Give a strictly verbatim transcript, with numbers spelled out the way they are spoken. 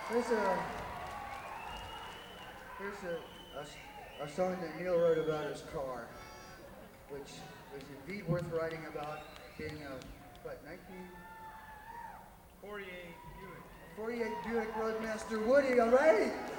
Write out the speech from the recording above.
Here's a here's a, a s- a song that Neil wrote about his car, which was indeed worth writing about, being a what nineteen forty-eight Buick. forty-eight Buick Roadmaster Woody. All right.